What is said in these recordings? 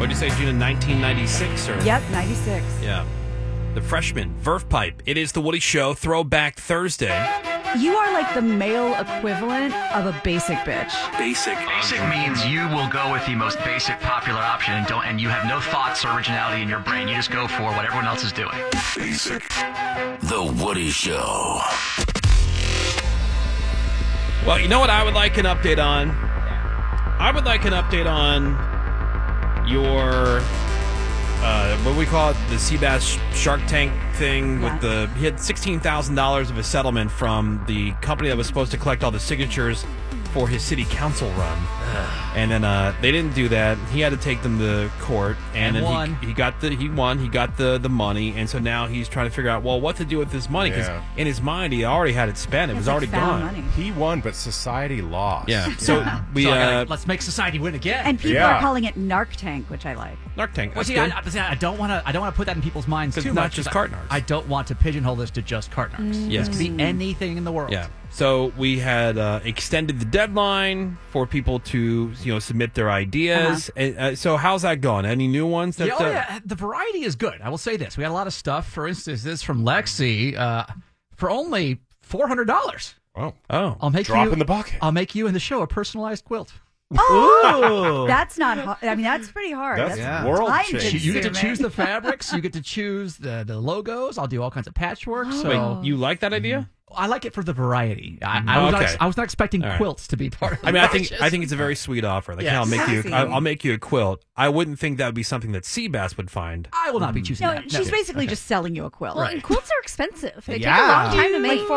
What'd you say, Gina? 1996 or? Yep, 96. Yeah. The freshman, Verve Pipe. It is the Woody Show, Throwback Thursday. You are like the male equivalent of a basic bitch. Basic. Basic means you will go with the most basic popular option and you have no thoughts or originality in your brain. You just go for what everyone else is doing. Basic. The Woody Show. Well, you know what I would like an update on? I would like an update on your, what we call it, the Seabass Shark Tank thing. Yeah. With he had $16,000 of a settlement from the company that was supposed to collect all the signatures for his city council run. And then they didn't do that. He had to take them to court, and then won. he won. He got the money, and so now he's trying to figure out, well, what to do with this money, because in his mind he already had it spent. It was already gone. Money. He won, but society lost. Yeah. So let's make society win again. And people are calling it Narc Tank, which I like. Narc Tank. Well, see, I don't want to put that in people's minds too not much. just cart narcs. I don't want to pigeonhole this to just cart narcs. Yes. This could be anything in the world. Yeah. So we had extended the deadline for people to submit their ideas. So how's that going? Any new ones? That, The variety is good. I will say this: we had a lot of stuff. For instance, this from Lexi for only $400. Oh, I'll make drop you in the bucket. I'll make you and the show a personalized quilt. Oh, that's not hard. I mean, that's pretty hard. That's world changing. You get to choose the fabrics. You get to choose the logos. I'll do all kinds of patchwork. So Wait, you like that idea? I like it for the variety. I was not expecting quilts to be part of it. I mean, I think it's a very sweet offer. Like, Yes. I'll make you a quilt. I wouldn't think that would be something that Seabass would find. I will not be choosing No, that. she's basically just selling you a quilt. Well, and quilts are expensive. They Yeah. take a long time to Like make.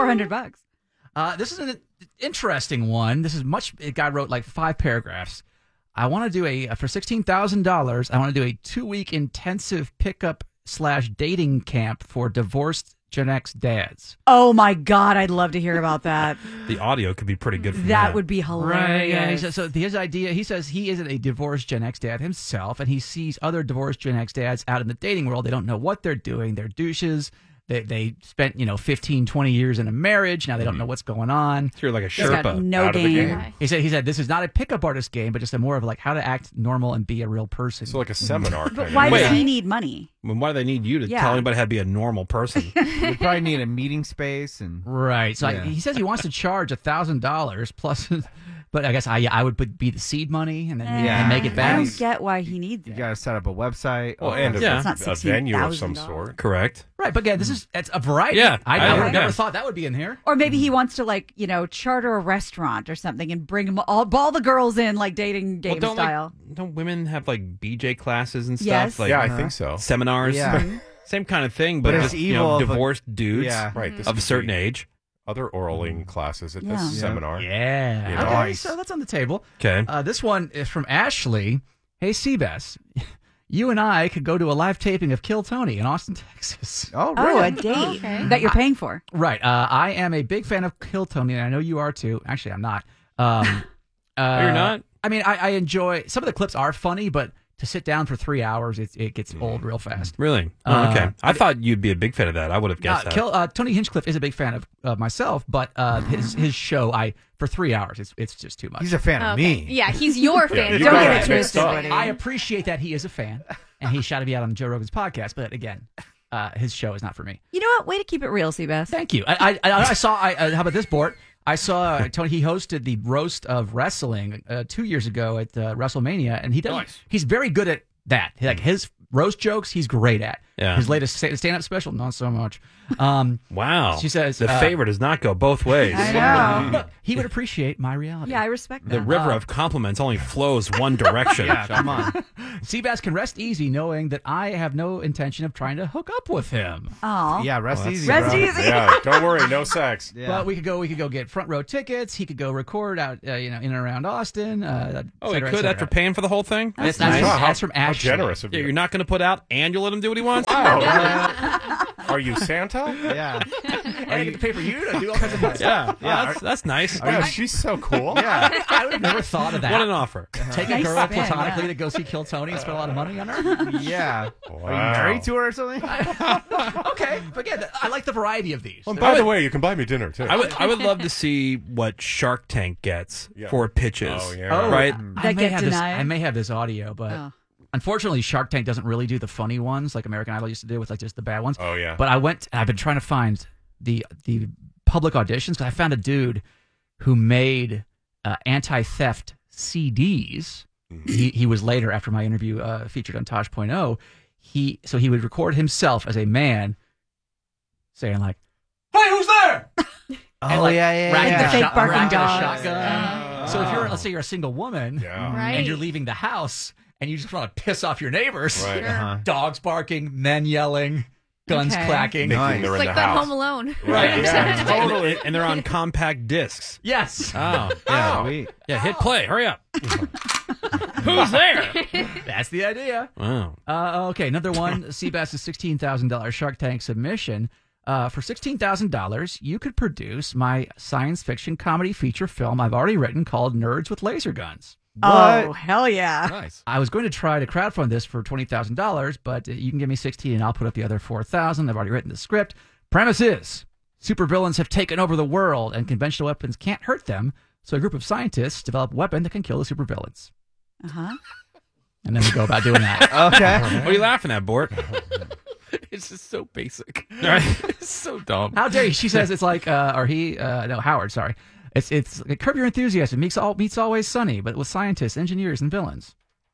$400. This is an interesting one. This is a guy wrote like 5 paragraphs. I want to do for $16,000. I want to do a 2-week intensive pickup/dating camp for divorced Gen X dads. Oh my God, I'd love to hear about that. The audio could be pretty good. From That would be hilarious. Yeah. So his idea, he says he isn't a divorced Gen X dad himself, and he sees other divorced Gen X dads out in the dating world. They don't know what they're doing. They're douches. They spent 15, 20 years in a marriage. Now they don't know what's going on. So you're like a He's got Sherpa. no out of the game. game. He said this is not a pickup artist game, but just a more of like how to act normal and be a real person. So like a seminar. But kind why of does thing. he need money? Why do they need you to Yeah. tell anybody how to be a normal person? You probably need a meeting space and Right. So Yeah. he says he wants to charge $1,000 plus, but I guess I would be the seed money and then and make it I back. don't get why he needs you it. got to set up a website. Well, and Yeah. That's not a venue of some $16,000. sort. Correct. Right. But again, it's a variety. Yeah, I I never agree. thought that would be in here. Or maybe he wants to charter a restaurant or something and bring all the girls in like dating game Well, style. don't women have like BJ classes and stuff? Yes. Like Yeah, I think so. seminars. Yeah. Same kind of thing, but But it's just evil of a- divorced dudes Yeah. Right. This of a could certain be age. Other oraling classes at Yeah. this Yeah. seminar. Yeah. Yeah. Okay. Nice. So that's on the table. Okay. This one is from Ashley. Hey, Seabass, you and I could go to a live taping of Kill Tony in Austin, Texas. Oh, Oh, really? a date Okay. that you're paying for. Right. I am a big fan of Kill Tony, and I know you are too. Actually, I'm not. You're not? I mean, I enjoy some of the clips are funny, but to sit down for 3 hours, it gets old real fast. Really? Oh, okay. I thought you'd be a big fan of that. I would have guessed that. Tony Hinchcliffe is a big fan of myself, but his show, for 3 hours, it's just too much. He's a fan of Okay. me. Yeah, he's your fan. you Don't got get it it mixed twisted, up. buddy. I appreciate that he is a fan, and he shot to be out on Joe Rogan's podcast. But again, his show is not for me. You know what? Way to keep it real, Seabass. Thank you. I saw. How about this, Bort? I saw Tony. He hosted the roast of wrestling 2 years ago at WrestleMania, and he's very good at that. Like his roast jokes, he's great at. Yeah. His latest stand-up special, not so much. Wow. She says the favor does not go both ways. I know. Look, he would appreciate my reality. Yeah, I respect The that. river of compliments only flows one direction. Yeah, come on. Seabass can rest easy knowing that I have no intention of trying to hook up with him. Aw. Yeah, rest easy. Rest bro. easy. Yeah, don't worry, no sex. Yeah. But we could go get front row tickets. He could go record out, in and around Austin. Oh, he could after paying for the whole thing? That's Wow, That's from how Ashley. generous of Yeah, you. you're not going to put out and you'll let him do what he wants? Are you Santa? Yeah. And I get to pay for you to do all kinds of stuff. Yeah. That's nice. Wow, she's so cool. Yeah. I would have never thought of that. What an offer. Take a Nice girl spin, platonically yeah. to go see Kill Tony and spend a lot of money on her. Yeah. Wow. Are you married to her or something? Okay, but again, I like the variety of these. Well, by the way, you can buy me dinner, too. I would love to see what Shark Tank gets Yeah. for pitches. Oh, yeah. Right? I That may get have denied? I may have this audio, but Oh. Unfortunately, Shark Tank doesn't really do the funny ones like American Idol used to do with like just the bad ones. Oh, yeah. But I've been trying to find the public auditions because I found a dude who made anti-theft CDs. He was later, after my interview featured on Tosh.0, he would record himself as a man saying like, "Hey, who's there?" And, like, ragging The a fake shot- barking ragging a dogs. shotgun. So if let's say you're a single woman Right. and you're leaving the house and you just want to piss off your neighbors, Right. Sure. dogs barking, men yelling, guns Okay. clacking. Thinking they're in It's like the that house. Home Alone. Right. Yeah. Totally. And they're on compact discs. Yes. Oh, yeah. Sweet. Yeah, hit play. Hurry up. Who's there? That's the idea. Wow. Okay, another one. Seabass's $16,000 Shark Tank submission. For $16,000, you could produce my science fiction comedy feature film I've already written called Nerds with Laser Guns. Oh, hell yeah. Nice. I was going to try to crowdfund this for $20,000, but you can give me $16,000 and I'll put up the other $4,000. I've already written the script. Premise is supervillains have taken over the world and conventional weapons can't hurt them, so a group of scientists develop a weapon that can kill the supervillains. Uh-huh. And then we go about doing that. Okay. What are you laughing at, Bort? It's just so basic. Right. It's so dumb. How dare you? She says it's like, Howard, sorry. It's like Curb Your Enthusiasm meets Always Sunny, but with scientists, engineers, and villains.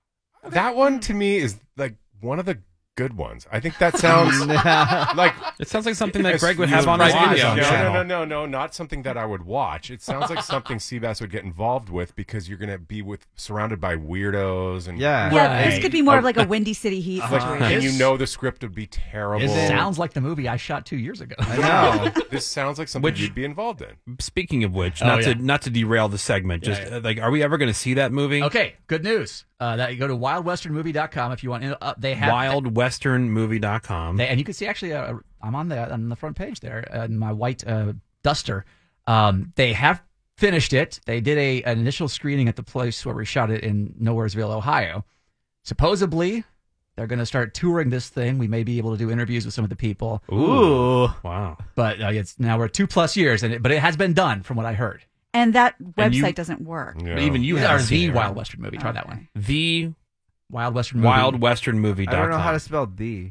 That one to me is like one of the good ones. I think that sounds like It sounds like something that Yes, Greg would you have on would his watch. video channel. No, not something that I would watch. It sounds like something Seabass would get involved with because you're going to be surrounded by weirdos and Yeah. Yeah, this Right. could be more of like a Windy City Heat like, situation. and you know the script would be terrible. It sounds like the movie I shot 2 years ago. I know. This sounds like something Which- you'd be involved in. Speaking of which, Oh, yeah. not to derail the segment, just Yeah. like, are we ever going to see that movie? Okay, good news. That you go to wildwesternmovie.com if you want. They have WildWesternMovie.com. and you can see actually. I'm on the front page there in my white duster. They have finished it. They did an initial screening at the place where we shot it in Nowheresville, Ohio. Supposedly, they're going to start touring this thing. We may be able to do interviews with some of the people. Ooh. Wow. But now we're 2+ years, but it has been done from what I heard. And that And you- website doesn't work. Yeah. But even you Or haven't the seen it, right? Wild Western movie. Try that one. The Wild Western movie. WildWesternMovie.com. I don't know how to spell D.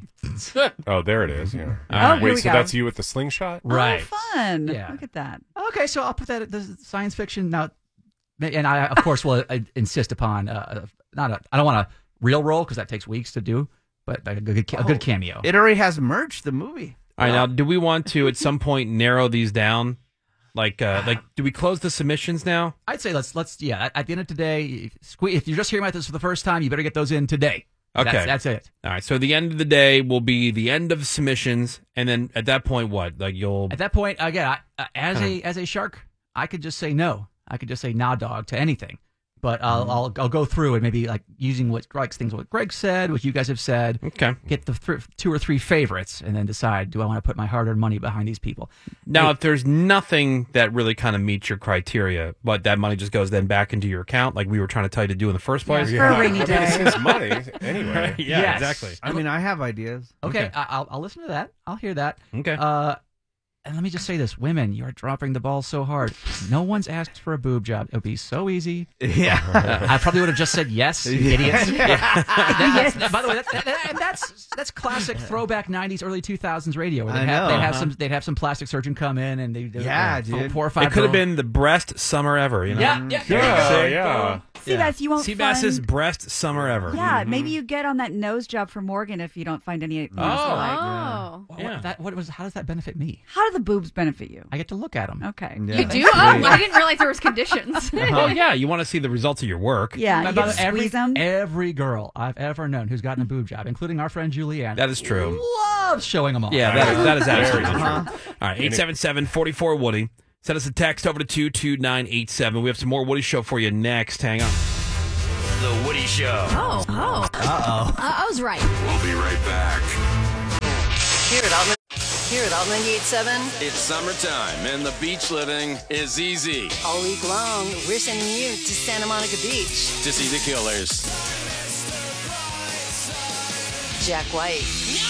Oh, there it is. Yeah. Oh, here Wait, we so go. that's you with the slingshot? Right. Oh, fun. Yeah. Look at that. Okay, so I'll put that the science fiction now, and I of course will insist upon I don't want a real role because that takes weeks to do, but a good cameo. It already has merch, the movie. All right, now, do we want to at some point narrow these down? Like, do we close the submissions now? I'd say let's at the end of today, if you're just hearing about this for the first time, you better get those in today. Okay. That's it. All right, so the end of the day will be the end of submissions, and then at that point, what? Like, you'll... At that point, again, as a shark, I could just say no. I could just say nah, dog, to anything. But I'll go through and maybe like using what Greg said, what you guys have said. Okay. Get the 2 or 3 favorites, and then decide: do I want to put my hard-earned money behind these people? Now, if there's nothing that really kind of meets your criteria, but that money just goes then back into your account, like we were trying to tell you to do in the first place. For a rainy I mean, day. it's his money anyway. Yeah, Yes. exactly. I mean, I have ideas. Okay, I'll listen to that. I'll hear that. Okay. And let me just say this: women, you are dropping the ball so hard. No one's asked for a boob job. It would be so easy. Yeah. I probably would have just said yes, you idiots. By the way, that's classic throwback '90s, early 2000s radio. Where I know. they'd have some plastic surgeon come in and they Yeah, dude. 4 or 5. It could have been the breast summer ever, you know? Yeah. Seabass, you won't Seabass's find... breast summer ever. Yeah, maybe you get on that nose job for Morgan if you don't find any. Oh. Oh. Yeah. How does that benefit me? How do the boobs benefit you? I get to look at them. Okay. Yeah. You do? Oh, I didn't realize there was conditions. Oh, yeah. You want to see the results of your work. Yeah, you By get the to way, squeeze them. every girl I've ever known who's gotten a boob job, including our friend Julianne, That is true. loves showing them off. Yeah, that is absolutely true. All right, 877-44-WOODY. Send us a text over to 22987. We have some more Woody Show for you next. Hang on. The Woody Show. Oh. I was right. We'll be right back. Here at Alt 98.7, It's summertime and the beach living is easy. all week long, we're sending you to Santa Monica Beach. To see the Killers. Jack White,